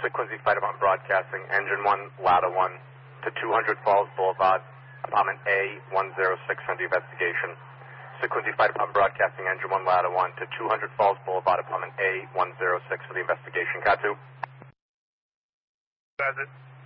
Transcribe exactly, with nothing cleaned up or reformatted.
Quincy Fire Department Broadcasting, Engine one, Ladder one, to two hundred Falls Boulevard, Apartment A one oh six for the investigation. Quincy Fire Department Broadcasting, Engine one, Ladder one, to two hundred Falls Boulevard, Apartment A one oh six for the investigation. Cat two. That's it.